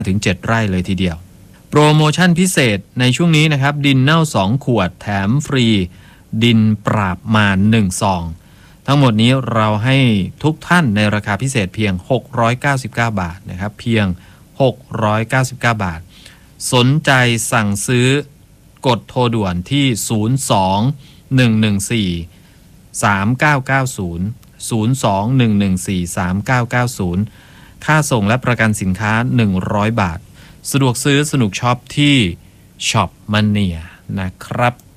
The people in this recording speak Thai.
ถึง7 ไร่เลยทีเดียวโปรโมชั่นพิเศษในช่วงนี้นะครับดินเน่า2 ขวดแถมฟรีดินปราบมาร1 ซองทั้งหมดนี้เราให้ทุกท่านในราคาพิเศษเพียง699 บาทนะครับเพียง699 บาทสนใจสั่งซื้อกดโทรด่วนที่02-114-3990 02-114-3990ค่าส่งและประกันสินค้า100 บาทสะดวกซื้อสนุกช็อปที่ช็อปมานเนียนะครับ